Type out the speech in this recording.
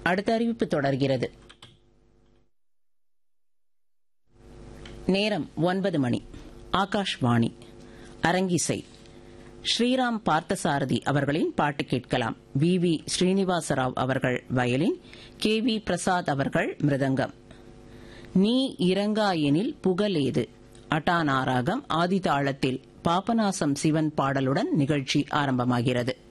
அடுத்த அறிவிப்பு தொடர்கிறது. நேரம் 9 மணி. ஆகாஷ்வாணி. அரங்கிசை. ஸ்ரீராம் பார்த்தசாரதி அவர்களின் பாட்டு கேட்கலாம். வி ஸ்ரீனிவாசராவ் அவர்கள் வயலின், KV பிரசாத் அவர்கள் மிருதங்கம். நீ இறங்காயெனில் புகழேது அட்டானாராகம் ஆதிதாளத்தில் பாபநாசம் சிவன் பாடலுடன் நிகழ்ச்சி ஆரம்பமாகிறது.